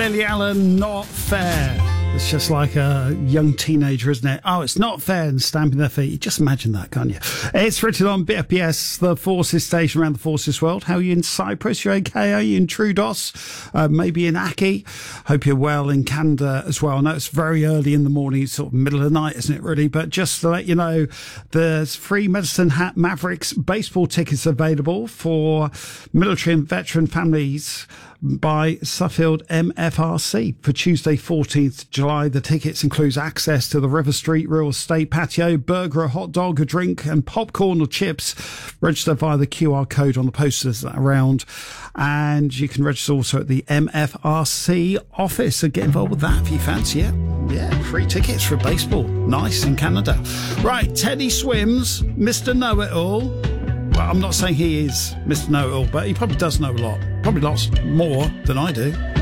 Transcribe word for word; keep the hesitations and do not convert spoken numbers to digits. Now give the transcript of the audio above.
Lily Allen, Not Fair. It's just like a young teenager, isn't it? Oh, it's not fair, and stamping their feet. You just imagine that, can't you? It's written on B F P S, the Forces station around the Forces world. How are you in Cyprus? You okay? Are you in Troodos? Uh, maybe in Aki? Hope you're well in Canada as well. I know it's very early in the morning, it's sort of middle of the night, isn't it, really? But just to let you know, there's free Medicine Hat Mavericks baseball tickets available for military and veteran families by Suffield M F R C for Tuesday fourteenth July. The tickets includes access to the River Street Real Estate patio, burger, a hot dog, a drink and popcorn or chips. Register via the Q R code on the posters that are around, and you can register also at the M F R C office. So get involved with that if you fancy it. Yeah, free tickets for baseball. Nice in Canada. Right, Teddy Swims, Mister Know-It-All. Well, I'm not saying he is Mister Know-It-All, but he probably does know a lot. Probably lots more than I do.